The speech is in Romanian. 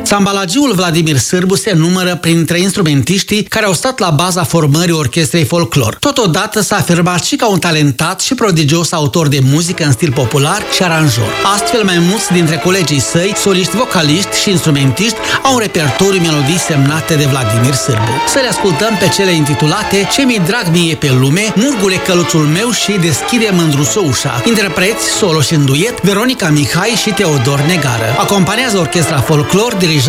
Sambalagiul Vladimir Sârbu se numără printre instrumentiștii care au stat la baza formării orchestrei folclor. Totodată s-a afirmat și ca un talentat și prodigios autor de muzică în stil popular și aranjor. Astfel, mai mulți dintre colegii săi, soliști, vocaliști și instrumentiști, au un repertoriu melodii semnate de Vladimir Sârbu. Să le ascultăm pe cele intitulate Ce mi drag mie pe lume, Murgule căluțul meu și Deschide mândruțo ușa. Interpreți solo și în duet Veronica Mihai și Teodor Negară. Acompaniază orchestra folclor dirijată